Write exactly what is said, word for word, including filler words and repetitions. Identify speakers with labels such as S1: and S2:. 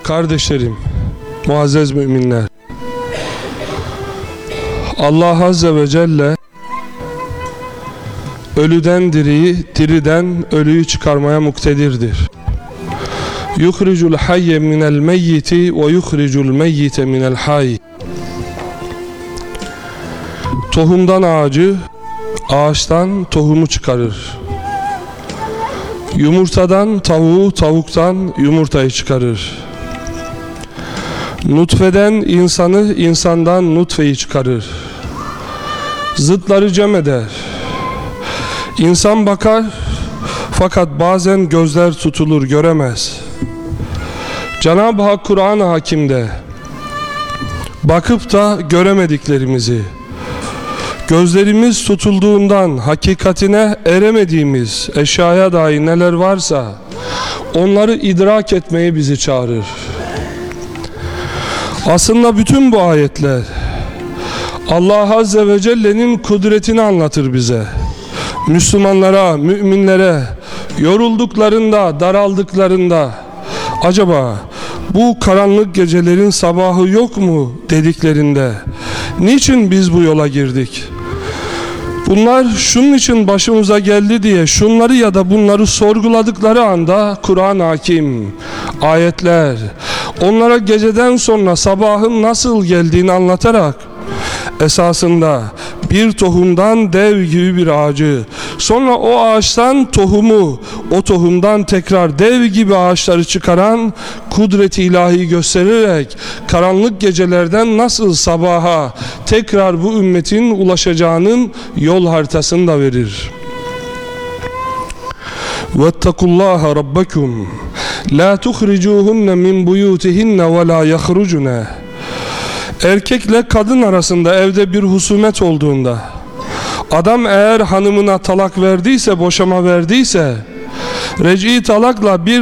S1: Kardeşlerim, muazzez müminler, Allah Azze ve Celle ölüden diriyi, diriden ölüyü çıkarmaya muktedirdir. Yuhricul hayye minel meyyiti ve yuhricul meyyite minel hayy. Tohumdan ağacı, ağaçtan tohumu çıkarır. Yumurtadan tavuğu, tavuktan yumurtayı çıkarır. Nutfeden insanı, insandan nutfeyi çıkarır. Zıtları cem eder. İnsan bakar, fakat bazen gözler tutulur, göremez. Cenab-ı Hak Kur'an-ı Hakim'de bakıp da göremediklerimizi, gözlerimiz tutulduğundan hakikatine eremediğimiz eşyaya dair neler varsa onları idrak etmeyi bizi çağırır. Aslında bütün bu ayetler Allah Azze ve Celle'nin kudretini anlatır bize. Müslümanlara, müminlere yorulduklarında, daraldıklarında acaba bu karanlık gecelerin sabahı yok mu dediklerinde niçin biz bu yola girdik? Bunlar şunun için başımıza geldi diye şunları ya da bunları sorguladıkları anda Kur'an-ı Hakim, ayetler onlara geceden sonra sabahın nasıl geldiğini anlatarak esasında bir tohumdan dev gibi bir ağacı, sonra o ağaçtan tohumu, o tohumdan tekrar dev gibi ağaçları çıkaran kudret-i ilahi göstererek karanlık gecelerden nasıl sabaha tekrar bu ümmetin ulaşacağının yol haritasını da verir. وَاتَّقُوا اللّٰهَ رَبَّكُمْ لَا تُخْرِجُوهُنَّ مِنْ بُيُوتِهِنَّ وَلَا يَخْرُجُنَ. Erkekle kadın arasında evde bir husumet olduğunda, adam eğer hanımına talak verdiyse, boşama verdiyse, reci talakla bir